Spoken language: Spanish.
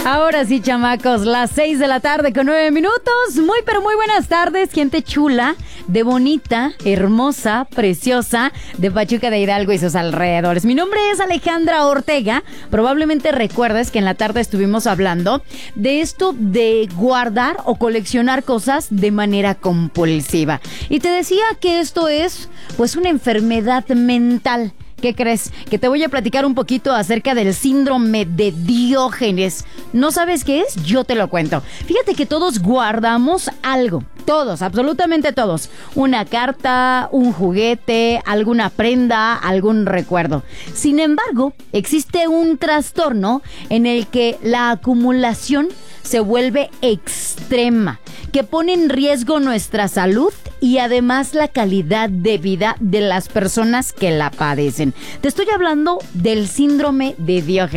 Ahora sí, chamacos, las 6 de la tarde con 9 minutos. Muy, pero muy buenas tardes, gente chula, de bonita, hermosa, preciosa, de Pachuca de Hidalgo y sus alrededores. Mi nombre es Alejandra Ortega. Probablemente recuerdes que en la tarde estuvimos hablando de esto de guardar o coleccionar cosas de manera compulsiva. Y te decía que esto es, pues, una enfermedad mental. ¿Qué crees? Que te voy a platicar un poquito acerca del síndrome de Diógenes. ¿No sabes qué es? Yo te lo cuento. Fíjate que todos guardamos algo. Todos, absolutamente todos. Una carta, un juguete, alguna prenda, algún recuerdo. Sin embargo, existe un trastorno en el que la acumulación se vuelve extrema, que pone en riesgo nuestra salud y además la calidad de vida de las personas que la padecen. Te estoy hablando del síndrome de Diógenes.